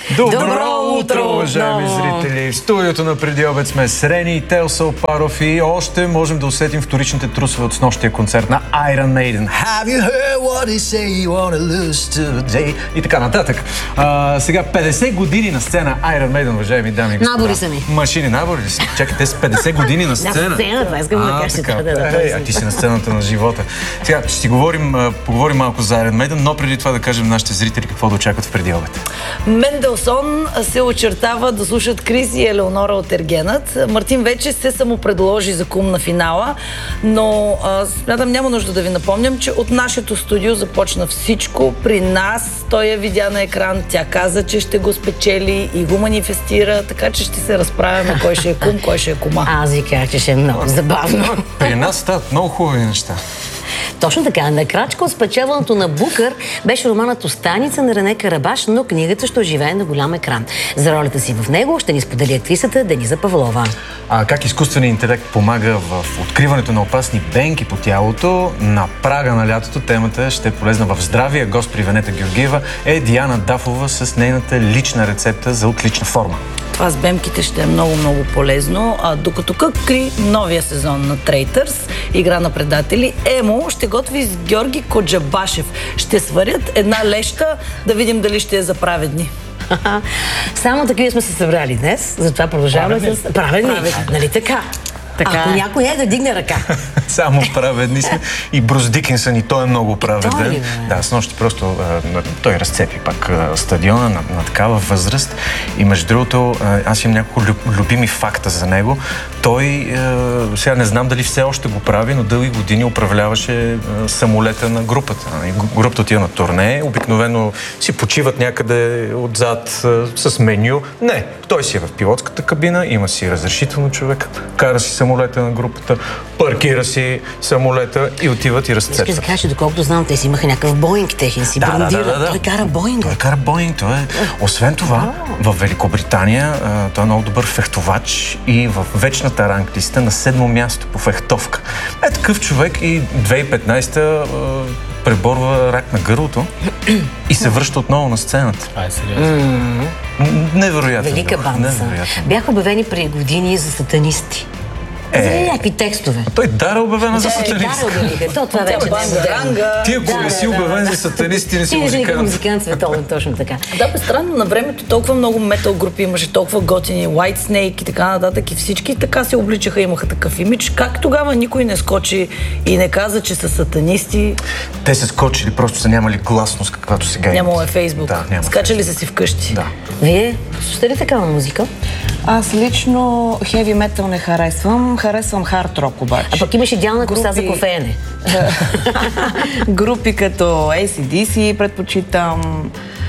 Добро утро, уважаеми зрители! В студиото на Преди обед сме с Рени, Телса Опаров и още можем да усетим вторичните трусове от снощия концерт на Iron Maiden. Have you heard what they say you wanna lose today? И така нататък. Сега 50 години на сцена Iron Maiden, уважаеми дами и господа. Набори са ми. Машини, набори ли си? Чакайте с 50 години на сцена. На сцена, това искам да кажа. А ти си на сцената на живота. Сега ще си поговорим малко за Iron Maiden, но преди това да кажем нашите зрители какво да очакват в Преди обед. Менделсон се очертава да слушат Крис и Елеонора от Ергенът. Мартин вече се самопредложи за кум на финала, но смятам няма нужда да ви напомням, че от нашето студио започна всичко. При нас той я видя на екран, тя каза, че ще го спечели и го манифестира, така че ще се разправяме кой ще е кум, кой ще е кума. Аз ви казах, че ще е много забавно. При нас стават много хубави неща. Точно така. На крачка от спечелването на Букър беше романът Останица на Рене Карабаш, но книгата ще оживее на голям екран. За ролята си в него ще ни сподели актрисата Дениза Павлова. А как изкуственият интелект помага в откриването на опасни бенки по тялото? На прага на лятото темата ще е полезна в здравия. Гост при Венета Георгиева е Диана Дафова с нейната лична рецепта за отлична форма. Това с бемките ще е много полезно. Докато Къкри новия сезон на Трейтърс, игра на предатели, Емо ще готви с Георги Коджабашев. Ще сварят една леща, да видим дали ще е за праведни. Само такива сме се събрали днес, затова продължаваме с праведни. Нали така? Ако някой е да дигне ръка. Само праведни сме. И Брус Дикинсън, и той е много праведен. Да, с нощи просто той разцепи пак стадиона на такава възраст. И между другото, аз имам няколко любими факта за него. Той, сега не знам дали все още го прави, но дълги години управляваше самолета на групата. Групата отива на турне, обикновено си почиват някъде отзад с меню. Не, той си е в пилотската кабина, има си разрешително човек, кара си самолета на групата, паркира си самолета и отиват и разцепват. Искаш да кажеш, доколкото знам, те си имаха някакъв Боинг техен, си брандира. Той кара Боинг. Той кара Боинг. Освен това, в Великобритания той е много добър фехтовач и в вечната ранглиста на 7-мо място по фехтовка. Е такъв човек и 2015-та преборва рак на гърлото и се връща отново на сцената. Сериозно. Невероятно. Велика банда са. Бяха обявени преди години за сатанисти. За някакви текстове. Той Дара обявена за сатанист. Това вече Ти ако не си обявен за сатанист, ти не си музикант. Ти не си музикант световен, точно така. Да, бе, странно, на времето толкова много метал групи имаше, толкова готини, White Snake и така нататък, и всички така се обличаха, имаха такъв имидж. Как тогава никой не скочи и не каза, че са сатанисти? Те са скочили, просто са нямали гласност, каквато сега имат. Нямало е Фейсбук. Да, скачали са си вкъщи. Да. Вие слушате ли такава музика? Аз лично хеви метал не харесвам. Харесвам хард рок обаче. А пък имаш идеална коса за кофеене. Групи като AC/DC предпочитам,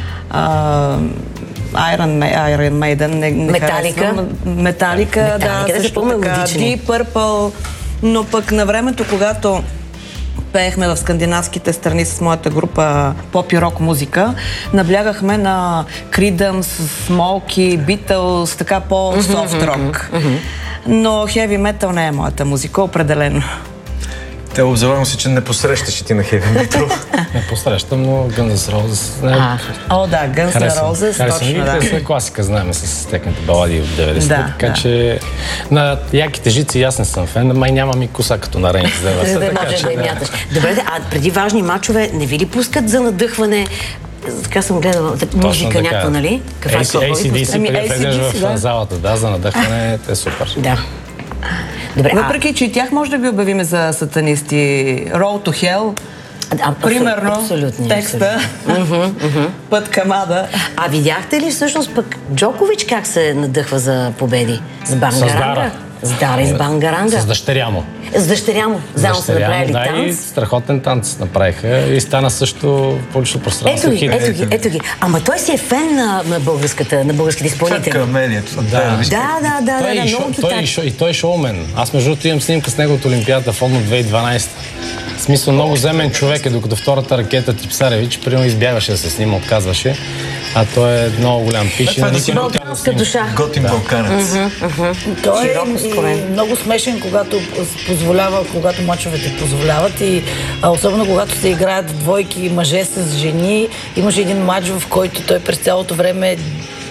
Iron Maiden не харесвам. Металика, да, също така. Deep Purple. Но пък на времето, когато пеехме в скандинавските страни с моята група поп и рок музика, наблягахме на Creedence, Smokey, Beatles, така по-софт рок. Но хеви метал не е моята музика, определено. Те обзавам се, че не посрещаш и ти на хеви метал. Не посрещам, но Guns N' Roses. Да, Guns N' Roses, точно, да. Те са класика, знаем с техните балади от 90-те, така че на яките жици аз не съм фен, май нямам и коса като на Рейнс. За да можеш да им мяташ. Добре, а преди важни мачове не ви ли пускат за надъхване? Така съм гледала музика някаква, нали? AC/DC, преди влезеш в залата, за надъхване е супер. Да. Добре, въпреки, че и тях може да ги обявиме за сатанисти. Road to Hell, примерно, текста, път към ада. А видяхте ли всъщност пък Джокович как се надъхва за победи? С Бангаранга? С Дара и с Бангаранга. С дъщеря му. С дъщеря му. Заедно са направили танц. И страхотен танц направиха и стана също публично пространство. Ето ги. Ама той си е фен на българските изпълнители. Камелието. Да, много и той е шоумен. Аз между другото имам снимка с него от Олимпиадата в Лондон 2012. В смисъл, много земен човек е, докато втората ракета Типсаревич, примерно избягваше да се снима, отказваше. А той е много голям пиш. Балканска душа. Готин балканец. Той е много смешен, когато позволява, когато мачовете позволяват и особено когато се играят двойки мъже с жени. Имаше един мач, в който той през цялото време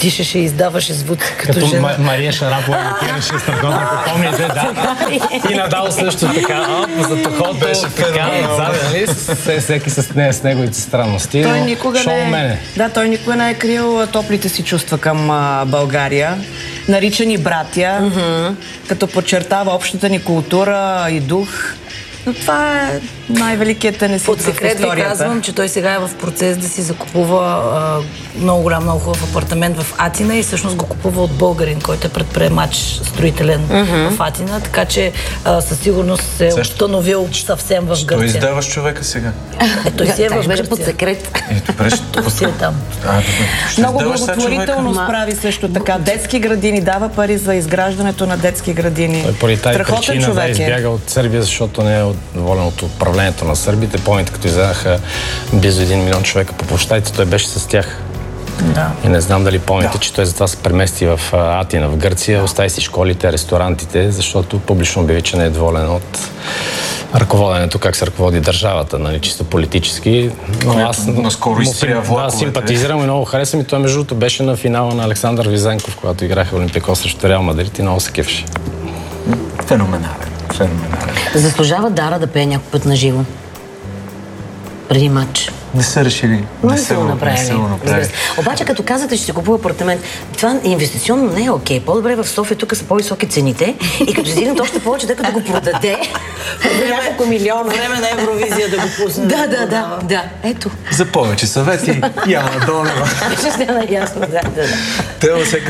дишаше и издаваше звуци като жена. Мария Шарапова имитираше страхотно, ако помните, да. И Надал също така, за тохото, така, нали, всеки с неговите странности. Той никога той никога не е крил топлите си чувства към България. Нарича ни братя, като подчертава общата ни култура и дух. Но това е най-великият тенисист в историята. Под секрет ви казвам, че той сега е в процес да си закупува много голям, много хубав апартамент в Атина и всъщност го купува от българин, който е предприемач строителен в Атина, така че със сигурност се е установил съвсем в Гърция. Той издаваш човека сега. Той си е в Гърция. Под секрет. Той си е там. Много благотворително справи също така. Детски градини, дава пари за изграждането на детски градини. Той поради тази причина да избяга от Сърбия, защото не е доволен от управлението на сърбите. Помните, като изядаха близо 1 милион човека по площадите, той беше с тях. Да. И не знам дали помните, че той затова се премести в Атина, в Гърция, остави си школите, ресторантите, защото публично обяви, че не е доволен от ръководенето, как се ръководи държавата, нали, чисто политически. Но аз наскоро изстрия влаковете. Симпатизирам и много харесвам и той между другото беше на финала на Александър Визенков, когато играха Олимпиакос срещу Реал Мадрид и много се кефеше. Феноменален. Заслужава Дара да пее някой път на живо? Преди матч. Не са решили. Не са го направили. Обаче, като казвате, че се купува апартамент, това инвестиционно не е окей. По-добре в София тук са по-високи цените и като се дигнат още повече, тъй като го продаде за няколко милиона. Време на Евровизия да го пусне. Да. Ето. За повече съвети Яна Донева. Ще стана ясно, да. Тео, сега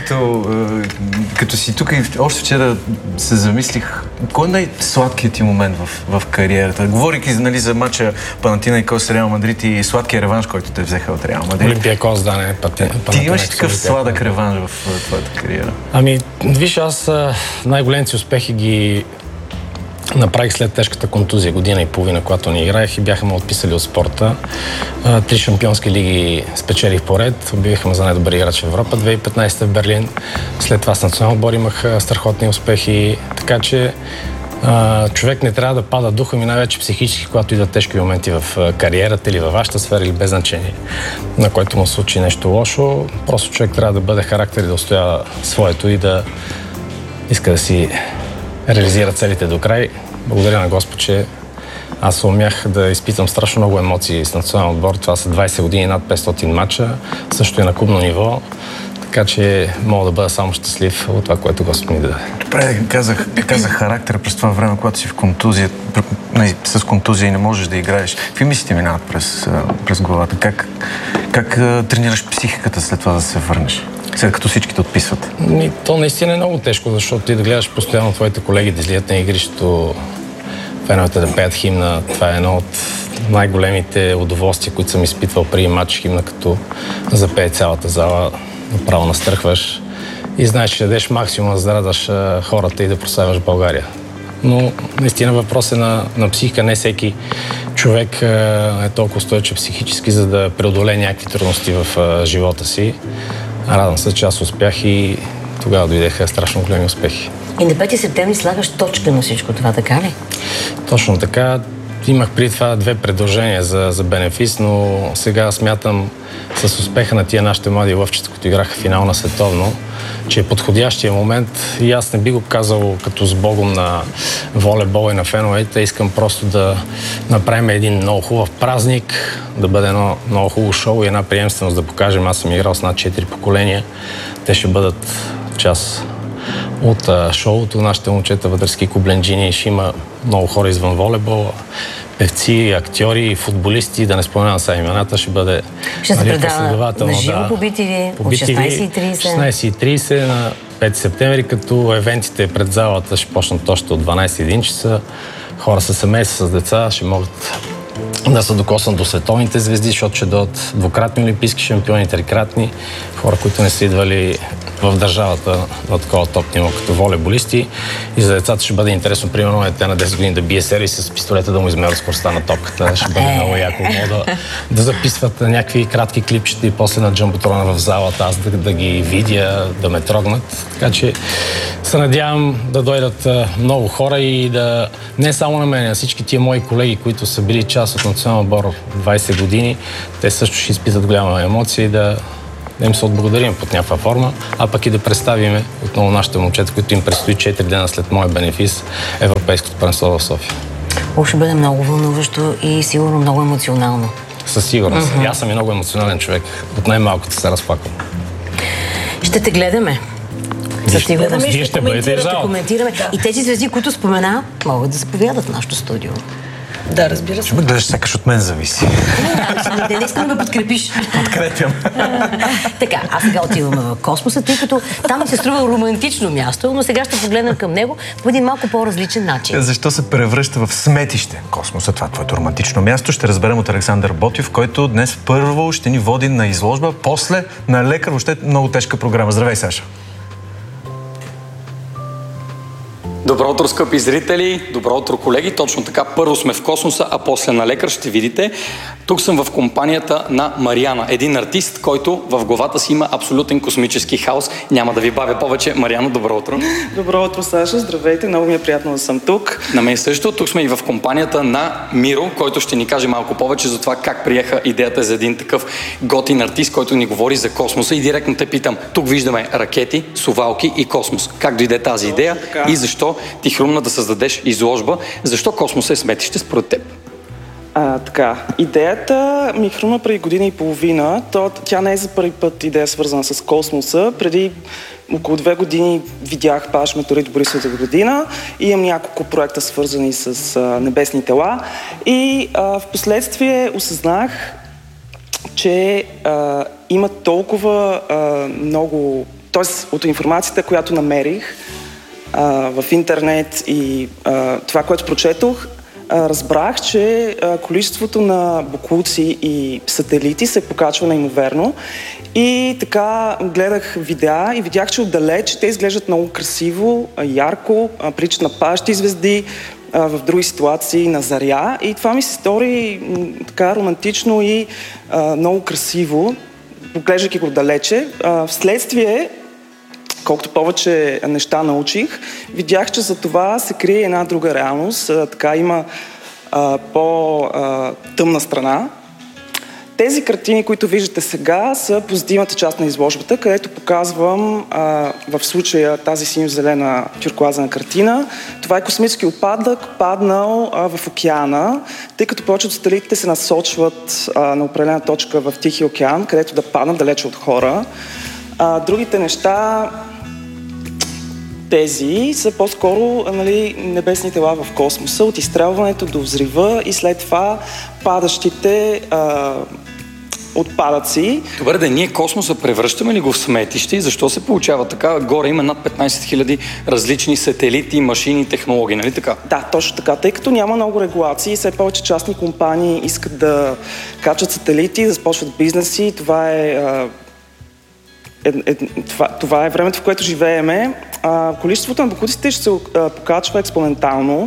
като си тук и още вчера се замислих, кой е най-сладкият ти момент в кариерата? Говорейки, нали, за матча Панатинайкос Реал Мадрид и сладкия реванш, който те взеха от Реал Мадрид. Олимпиакос, да, не е. Ти имаш такъв сладък реванш в твоята кариера? Ами, виж, аз най-големите си успехи ги направих след тежката контузия, година и половина, когато ни играех и бяха ме отписали от спорта. 3 шампионски лиги спечелих поред, обявихме за най-добър играч в Европа 2015 в Берлин. След това с национален отбор имах страхотни успехи, така че човек не трябва да пада духа ми, най-вече психически, когато идват тежки моменти в кариерата или във вашата сфера, или без значение, на който му случи нещо лошо. Просто човек трябва да бъде характер и да устоява своето и да иска да си реализира целите до край. Благодаря на Господ, че аз умях да изпитам страшно много емоции с национален отбор. Това са 20 години, над 500 мача, също и на клубно ниво. Така че мога да бъда само щастлив от това, което Господ ми даде. Добре, казах характер през това време, когато си в контузия, с контузия и не можеш да играеш. Какви мислите минават през главата? Как тренираш психиката след това да се върнеш? След като всички те отписват? То наистина е много тежко, защото ти да гледаш постоянно твоите колеги да излият на игрището, феновете да пеят химна. Това е едно от най-големите удоволствия, които съм изпитвал преди матч, химна, като запее цялата зала. Направо настръхваш и знаеш, че дадеш максимум да радваш хората и да прославяш България. Но наистина въпрос е на психика. Не всеки човек е толкова устойчив психически, за да преодолее някакви трудности в живота си. Радвам се, че аз успях и тогава дойдеха страшно големи успехи. И на 5 септември слагаш точка на всичко това, така ли? Точно така. Имах преди това 2 предложения за бенефис, но сега смятам с успеха на тия нашите млади лъвчета, които играха финал на световно, че е подходящия момент и аз не би го казал като с богом на волейбол и на феновете. Искам просто да направим един много хубав празник, да бъде едно много хубаво шоу и една приемственост да покажем. Аз съм играл с над 4 поколения. Те ще бъдат част от шоуто. Нашите момчета, вътрески кубленджини, ще има много хора извън волейбол, певци, актьори, футболисти, да не споменавам сега имената, ще бъде ще се предава на живо по BTV от 16:30. 16:30 на 5 септември, като евентите пред залата ще почнат още от 12:01 часа. Хора със семейства, с деца ще могат да се докоснат до световните звезди, защото ще дойдат двукратни олимпийски шампиони, 3-кратни, хора, които не са идвали в държавата на такова топ ниво като волейболисти. И за децата ще бъде интересно, примерно, те на 10 години да бие сервис с пистолета да му измерва скоростта на топката. Ще бъде много яко. Да записват някакви кратки клипчета и после на джамботрона в залата, аз да ги видя, да ме трогнат. Така че се надявам да дойдат много хора и да не само на мен, а всички тия мои колеги, които са били част от националния отбор 20 години, те също ще изпитат голяма емоция и да да им се отблагодарим под някаква форма, а пък и да представим отново нашите момчета, които им предстои 4 дена след моя бенефис Европейското първенство в София. Ще бъде много вълнуващо и сигурно много емоционално. Със сигурност. И аз съм и много емоционален човек. От най-малкото се разплаквам. Ще те гледаме. Вие ще бъдете жал. Коментираме. Да. И тези звезди, които спомена, могат да заповядат в нашото студио. Да, разбира се. Ще ме гледаш, сякаш от мен зависи. Не искам да ме подкрепиш. Подкрепям. Така, аз сега отиваме в космоса, тъй като там ми се струва романтично място, но сега ще погледнем към него по един малко по-различен начин. Защо се превръща в сметище космоса? Това е твоето романтично място. Ще разберем от Александър Ботев, който днес първо ще ни води на изложба, после на лекар. Въобще много тежка програма. Здравей, Саша. Добро утро, скъпи зрители! Добро утро, колеги! Точно така, първо сме в космоса, а после на лекар, ще видите. Тук съм в компанията на Мариана, един артист, който в главата си има абсолютен космически хаос. Няма да ви бавя повече. Мариана, добро утро! Добро утро, Саша! Здравейте! Много ми е приятно да съм тук. На мен също. Тук сме и в компанията на Миро, който ще ни каже малко повече за това как приеха идеята за един такъв готин артист, който ни говори за космоса. И директно те питам, тук виждаме ракети, совалки и космос. Как дойде тази идея и защо ти хрумна да създадеш изложба? Защо космоса е сметище според теб? Така, идеята ми хрумна преди година и половина. Тя не е за първи път идея свързана с космоса. Преди около 2 години видях Паш метеорит в Борисовата градина и имам няколко проекта свързани с небесни тела. И в последствие осъзнах, че има толкова много... Тоест, от информацията, която намерих в интернет и това, което прочетох, разбрах, че количеството на боклуци и сателити се покачва неимоверно. И така гледах видеа и видях, че отдалеч те изглеждат много красиво, ярко, приличат на падащи звезди, в други ситуации на заря. И това ми се стори така романтично и много красиво, поглеждайки го отдалече. Вследствие, колкото повече неща научих, видях, че за това се крие една друга реалност. Така има по-тъмна страна. Тези картини, които виждате сега, са позитивната част на изложбата, където показвам в случая тази синьо-зелена тюркоазена картина. Това е космически отпадък, паднал в океана, тъй като повече от сателитите се насочват на определена точка в Тихия океан, където да паднат далече от хора. Другите неща, тези са по-скоро небесни тела в космоса, от изстрелването до взрива и след това падащите отпадъци. Добре, да ние космоса превръщаме ли го в сметище и защо се получава така? Горе има над 15 000 различни сателити, машини, технологии, нали така? Да, точно така. Тъй като няма много регулации, все повече частни компании искат да качат сателити, да започват бизнеси. Това е времето, в което живееме. Количеството на боклуците ще се покачва експонентално.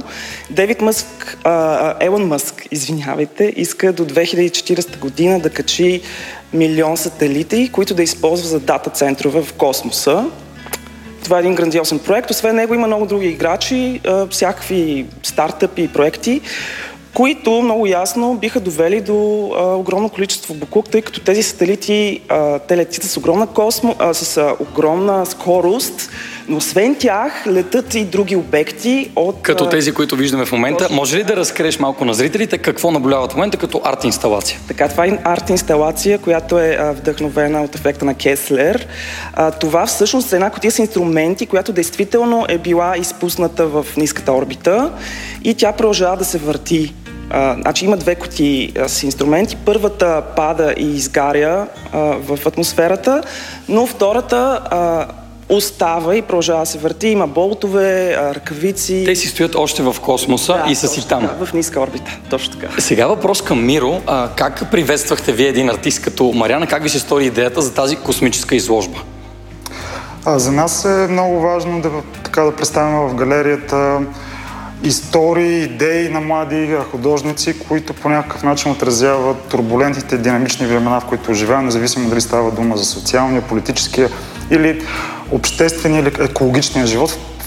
Елон Мъск, иска до 2040 година да качи 1 милион сателити, които да използва за дата центрове в космоса. Това е един грандиозен проект. Освен него има много други играчи, всякакви стартъпи и проекти, които много ясно биха довели до огромно количество боклук, тъй като тези сателити те летят с огромна скорост, но освен тях летат и други обекти от... Като тези, които виждаме в момента. Може ли да разкриеш малко на зрителите какво наблюдават в момента като арт-инсталация? Така, това е арт-инсталация, която е вдъхновена от ефекта на Кеслер. Това всъщност е една кутия с инструменти, която действително е била изпусната в ниската орбита и тя продължава да се върти. Значи има 2 кутии с инструменти. Първата пада и изгаря в атмосферата, но втората остава и продължава да се върти. Има болтове, ръкавици. Те си стоят още в космоса и са си там. Да, в ниска орбита. Точно така. Сега въпрос към Миро. Как приветствахте вие един артист като Мариана? Как ви се стори идеята за тази космическа изложба? За нас е много важно да представим в галерията истории, идеи на млади художници, които по някакъв начин отразяват турбулентните динамични времена, в които живеем, независимо дали става дума за социалния, политическия или обществения или екологичния живот. В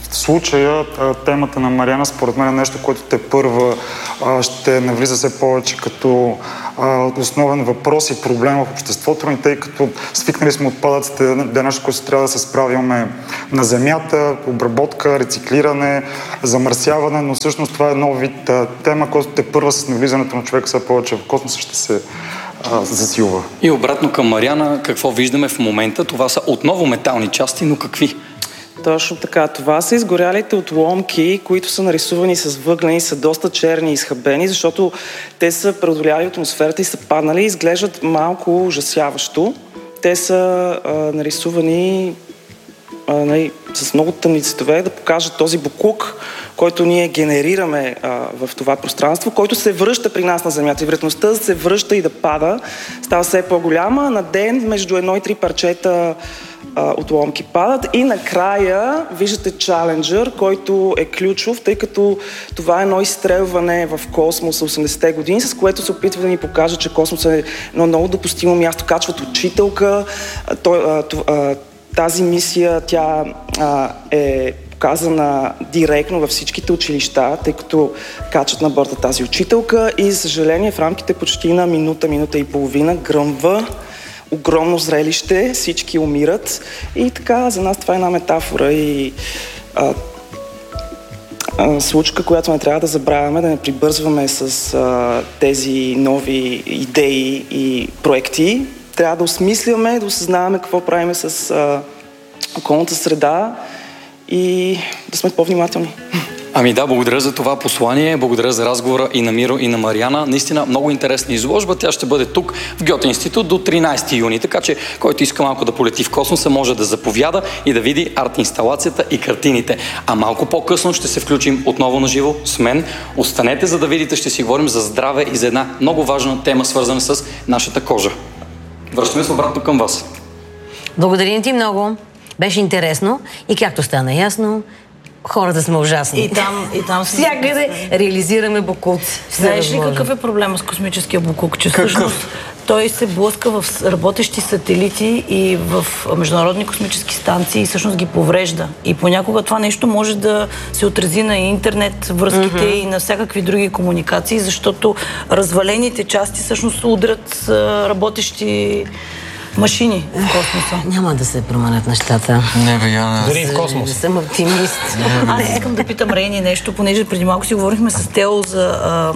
В случая темата на Мариана според мен е нещо, което тепърва ще навлиза все повече като основен въпрос и проблем в обществото ни, тъй като свикнали сме отпадъците да е нещо, което трябва да се справяме на земята, обработка, рециклиране, замърсяване, но всъщност това е нов вид тема, която тепърва с навлизането на човека все повече в космоса ще се засилва. И обратно към Мариана, какво виждаме в момента? Това са отново метални части, но какви? Точно така. Това са изгорялите отломки, които са нарисувани с въглени, са доста черни и изхабени, защото те са преодоляли атмосферата и са паднали и изглеждат малко ужасяващо. Те са нарисувани с много тъмни цветове, да покажат този боклук, който ние генерираме в това пространство, който се връща при нас на Земята. И вероятността да се връща и да пада става все по-голяма. На ден между 1 и 3 парчета отломки падат и накрая виждате Challenger, който е ключов, тъй като това е едно изстрелване в космоса 80-те години, с което се опитва да ни покаже, че космосът е едно много допустимо място. Качват учителка, тази мисия тя е показана директно във всичките училища, тъй като качат на борда тази учителка и, за съжаление, в рамките почти на минута и половина гръмва огромно зрелище, всички умират и така за нас това е една метафора и случка, която не трябва да забравяме, да не прибързваме с тези нови идеи и проекти. Трябва да осмисляме, да осъзнаваме какво правиме с околната среда и да сме по-внимателни. Ами да, благодаря за това послание, благодаря за разговора и на Миро, и на Мариана. Наистина много интересна изложба. Тя ще бъде тук в Гьоте институт до 13 юни, така че който иска малко да полети в космоса, може да заповяда и да види арт-инсталацията и картините. А малко по-късно ще се включим отново на живо с мен. Останете, за да видите, ще си говорим за здраве и за една много важна тема, свързана с нашата кожа. Връщаме се обратно към вас. Благодарим ти много. Беше интересно и както стана ясно, хората сме ужасни. И там всякъде реализираме боклуци. Знаеш ли какъв е проблема с космическия боклук? Че всъщност той се блъска в работещи сателити и в международни космически станции и всъщност ги поврежда. И понякога това нещо може да се отрази на интернет връзките и на всякакви други комуникации, защото развалените части всъщност удрят работещи машини в космоса. Няма да се променят нещата. Не, бе, Яна. Дори в космос. Не съм оптимист. Аз искам да питам Рени нещо, понеже преди малко си говорихме с Тео за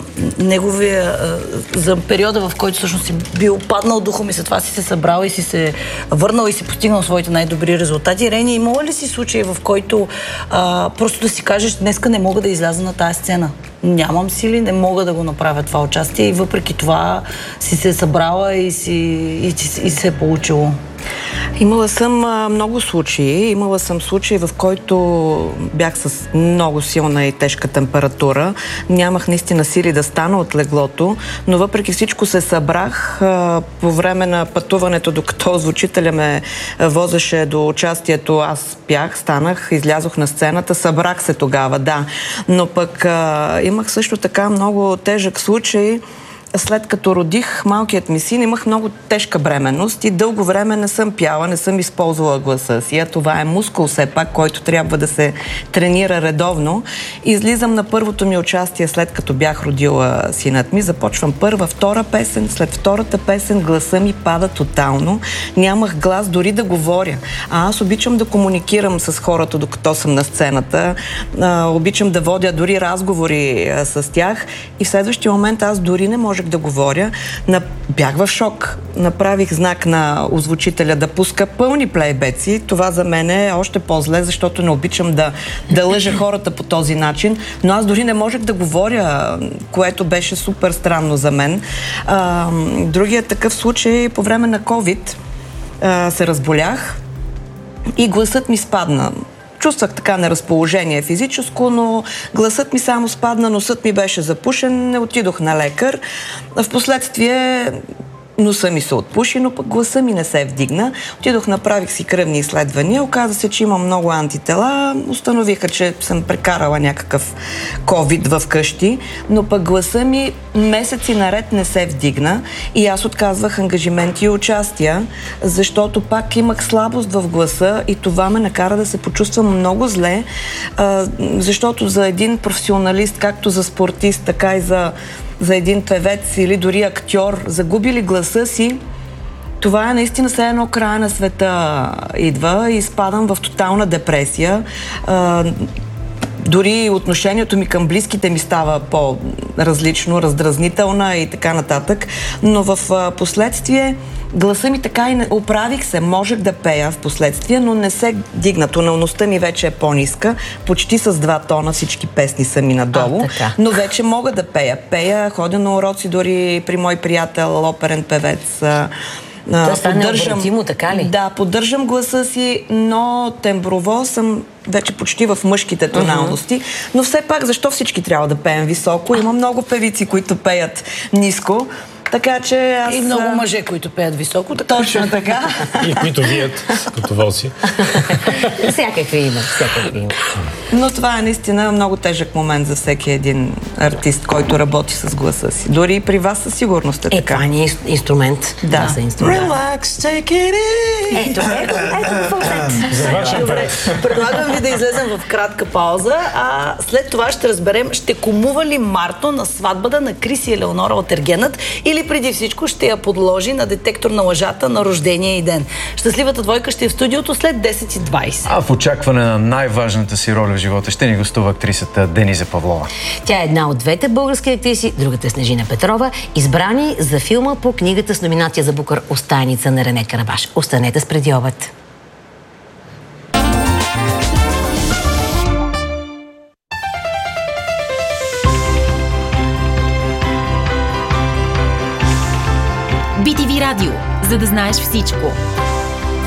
неговия, за периода, в който всъщност си бил паднал духом и след това си се събрал и си се върнал и си постигнал своите най-добри резултати. Рени, имала ли си случаи, в който просто да си кажеш, днеска не мога да изляза на тази сцена? Нямам сили, не мога да го направя това участие и въпреки това си се събрала и се е получило. Имала съм много случаи. Имала съм случаи, в който бях с много силна и тежка температура. Нямах наистина сили да стана от леглото, но въпреки всичко се събрах по време на пътуването, докато звучителя ме возеше до участието. Аз пях, станах, излязох на сцената, събрах се тогава, да. Но пък имах също така много тежък случай. След като родих малкият ми син, имах много тежка бременност и дълго време не съм пяла, не съм използвала гласа си. А това е мускул все пак, който трябва да се тренира редовно. Излизам на първото ми участие, след като бях родила синът ми. Започвам първа, втора песен. След втората песен гласа ми пада тотално. Нямах глас дори да говоря. А аз обичам да комуникирам с хората, докато съм на сцената. Обичам да водя дори разговори с тях. И в следващия момент аз дори не можех да говоря. Бях в шок. Направих знак на озвучителя да пуска пълни плейбеци. Това за мен е още по-зле, защото не обичам да лъжа хората по този начин. Но аз дори не можех да говоря, което беше супер странно за мен. Другият такъв случай по време на COVID се разболях и гласът ми спадна. Чувствах така неразположение физическо, но гласът ми само спадна, носът ми беше запушен, не отидох на лекар. Впоследствие носа ми се отпуши, но пък гласа ми не се вдигна. Отидох, направих си кръвни изследвания, оказа се, че имам много антитела, установиха, че съм прекарала някакъв ковид в къщи, но пък гласа ми месеци наред не се вдигна и аз отказвах ангажименти и участия, защото пак имах слабост в гласа и това ме накара да се почувствам много зле, защото за един професионалист, както за спортист, така и за един певец или дори актьор, загубили гласа си, това е наистина все едно края на света идва и изпадам в тотална депресия. Дори отношението ми към близките ми става по-различно, раздразнителна и така нататък. Но в последствие гласа ми така и оправих се. Можех да пея в последствие, но не се дигна. Тоналността ми вече е по-ниска. Почти с 2 тона всички песни са ми надолу. Но вече мога да пея. Пея, ходя на уроци дори при мой приятел, оперен певец. Поддържам, така ли? Да, поддържам гласа си, но темброво съм вече почти в мъжките тоналности. Но все пак, защо всички трябва да пеем високо? Има много певици, които пеят ниско. Така че аз... И много мъже, които пеят високо. Точно така. И които вият, като волци. Всякакви има. Но това е наистина много тежък момент за всеки един артист, който работи с гласа си. Дори и при вас със сигурност е така. Това не е инструмент. Да. Relax, take it in. Ето, Добре, предлагам ви да излезем в кратка пауза, а след това ще разберем, ще кумува ли Марто на сватбата на Крис и Елеонора от Ергенът или преди всичко ще я подложи на детектор на лъжата на рождения й ден. Щастливата двойка ще е в студиото след 10:20. А в очакване на най-важната си роля в живота ще ни гостува актрисата Дениза Павлова. Тя е една от двете български актриси, другата е Снежина Петрова, избрани за филма по книгата с номинация за Букър "Остайница" на Рене Карабаш. Останете с Преди обед. BTV Радио, за да знаеш всичко.